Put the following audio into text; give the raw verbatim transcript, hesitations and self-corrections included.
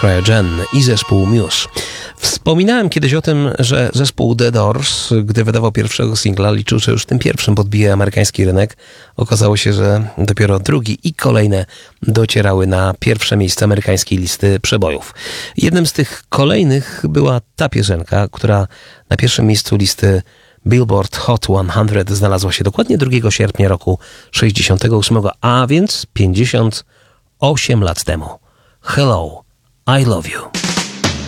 Cryogen i zespół Muse. Wspominałem kiedyś o tym, że zespół The Doors, gdy wydawał pierwszego singla, liczył, że już tym pierwszym podbije amerykański rynek. Okazało się, że dopiero drugi i kolejne docierały na pierwsze miejsce amerykańskiej listy przebojów. Jednym z tych kolejnych była ta piosenka, która na pierwszym miejscu listy Billboard Hot sto znalazła się dokładnie drugiego sierpnia roku sześćdziesiątego ósmego, a więc pięćdziesiąt osiem lat temu. Hello, I Love You.